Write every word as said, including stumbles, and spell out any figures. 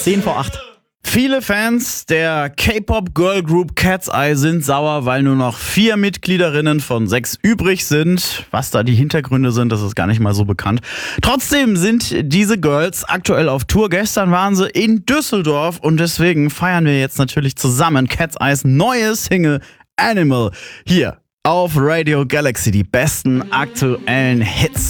zehn vor acht. Viele Fans der K-Pop-Girl-Group Cat's Eye sind sauer, weil nur noch vier Mitgliederinnen von sechs übrig sind. Was da die Hintergründe sind, das ist gar nicht mal so bekannt. Trotzdem sind diese Girls aktuell auf Tour. Gestern waren sie in Düsseldorf und deswegen feiern wir jetzt natürlich zusammen Cat's Eyes neue Single Animal hier auf Radio Galaxy. Die besten aktuellen Hits.